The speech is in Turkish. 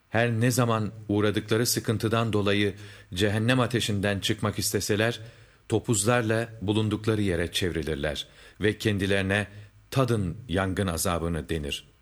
Her ne zaman uğradıkları sıkıntıdan dolayı cehennem ateşinden çıkmak isteseler, topuzlarla bulundukları yere çevrilirler ve kendilerine tadın yangın azabını denir.